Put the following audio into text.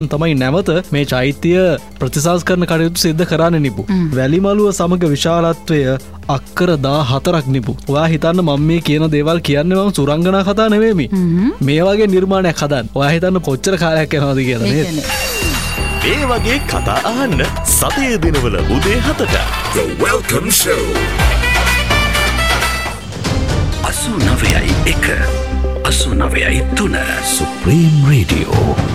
තමයි නැවත මේ චෛත්‍ය ප්‍රතිසංස්කරණ කටයුතු සිද්ධ කරන්න නිපු. වැලිමලුව සමග විශාලත්වය අක්කර 14ක් නිපු. ඔයා හිතන්න මම මේ කියන දේවල් කියන්නේ මම සුරංගනා කතා නෙවෙයි. මේ වගේ නිර්මාණයක් හදන්න. ඔයා හිතන්න කොච්චර කාලයක් යනවද කියලා නේද? මේ වගේ කතා අහන්න සතියේ දිනවල උදේ 7ට The Welcome Show 89.1 89.3 Supreme Radio